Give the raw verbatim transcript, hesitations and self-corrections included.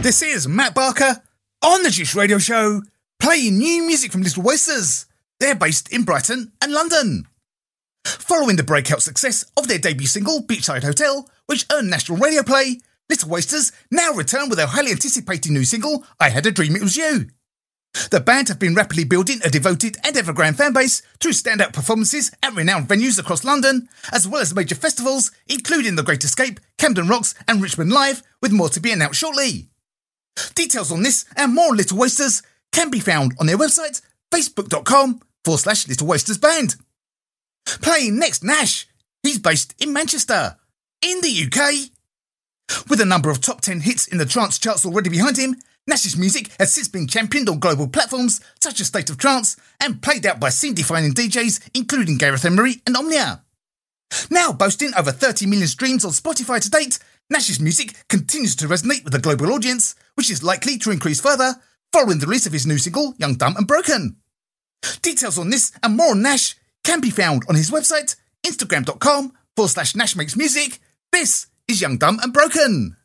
This is Matt Barker on the Juice Radio Show, playing new music from Little Oysters. They're based in Brighton and London. Following the breakout success of their debut single, Beachside Hotel, which earned national radio play, Little Oysters now return with their highly anticipated new single, I Had a Dream It Was You. The band have been rapidly building a devoted and evergreen fanbase through standout performances at renowned venues across London, as well as major festivals, including The Great Escape, Camden Rocks and Richmond Live, with more to be announced shortly. Details on this and more Little Oysters can be found on their website, facebook.com forward slash Little Oysters Band. Playing next, Nash. He's based in Manchester, in the U K. With a number of top ten hits in the trance charts already behind him, Nash's music has since been championed on global platforms such as State of Trance and played out by scene-defining D Js including Gareth Emery and Omnia. Now boasting over thirty million streams on Spotify to date, Nash's music continues to resonate with the global audience, which is likely to increase further following the release of his new single, Young, Dumb and Broken. Details on this and more on Nash can be found on his website, instagram.com forward slash Nash Makes Music. This is Young, Dumb and Broken.